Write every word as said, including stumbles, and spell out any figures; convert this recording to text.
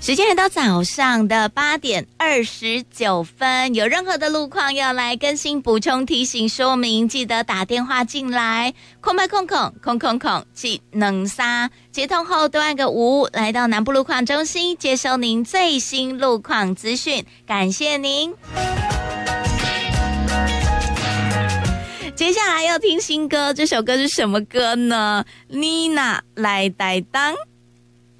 时间来到早上的八点二十九分，有任何的路况要来更新、补充、提醒、说明，记得打电话进来，空白空空空空空七能三，接通后都按个五，来到南部路况中心接收您最新路况资讯，感谢您。接下来要听新歌，这首歌是什么歌呢？妮娜来带当。